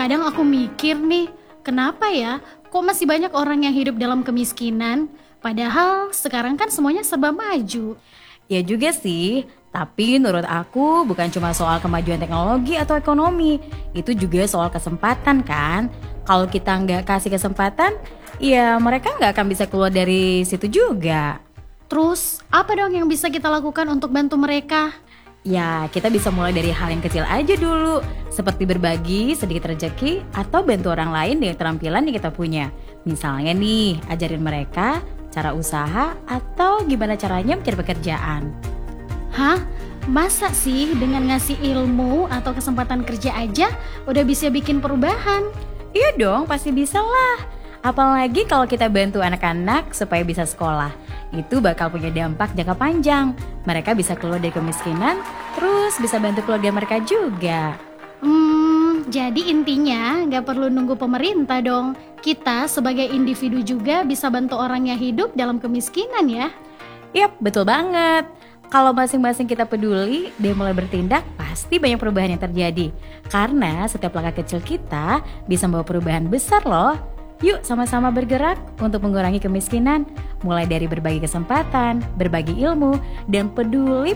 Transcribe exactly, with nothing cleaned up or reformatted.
Kadang aku mikir nih, kenapa ya kok masih banyak orang yang hidup dalam kemiskinan? Padahal sekarang kan semuanya serba maju. Ya juga sih, tapi menurut aku bukan cuma soal kemajuan teknologi atau ekonomi, itu juga soal kesempatan kan. Kalau kita nggak kasih kesempatan, ya mereka nggak akan bisa keluar dari situ juga. Terus apa dong yang bisa kita lakukan untuk bantu mereka? Ya, kita bisa mulai dari hal yang kecil aja dulu, seperti berbagi sedikit rezeki atau bantu orang lain dengan keterampilan yang kita punya. Misalnya nih, ajarin mereka cara usaha atau gimana caranya mencari pekerjaan. Hah? Masa sih dengan ngasih ilmu atau kesempatan kerja aja udah bisa bikin perubahan? Iya dong, pasti bisa lah. Apalagi kalau kita bantu anak-anak supaya bisa sekolah. Itu bakal punya dampak jangka panjang. Mereka bisa keluar dari kemiskinan, terus bisa bantu keluarga mereka juga. Hmm, jadi intinya nggak perlu nunggu pemerintah dong. Kita sebagai individu juga bisa bantu orang yang hidup dalam kemiskinan ya. Yap, betul banget. Kalau masing-masing kita peduli dan mulai bertindak, pasti banyak perubahan yang terjadi. Karena setiap langkah kecil kita bisa membawa perubahan besar loh. Yuk sama-sama bergerak untuk mengurangi kemiskinan, mulai dari berbagi kesempatan, berbagi ilmu, dan peduli